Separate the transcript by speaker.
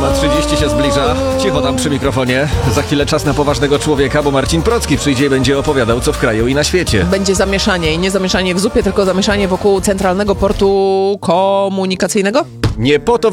Speaker 1: 7:30 się zbliża. Cicho tam przy mikrofonie. Za chwilę czas na poważnego człowieka, bo Marcin Procki przyjdzie i będzie opowiadał, co w kraju i na świecie.
Speaker 2: Będzie zamieszanie i nie zamieszanie w zupie, tylko zamieszanie wokół Centralnego Portu Komunikacyjnego?
Speaker 1: Nie po to